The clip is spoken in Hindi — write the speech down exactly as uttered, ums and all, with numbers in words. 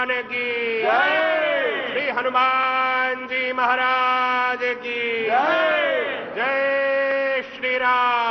की जय। श्री हनुमान जी महाराज की जय। जय श्री राम।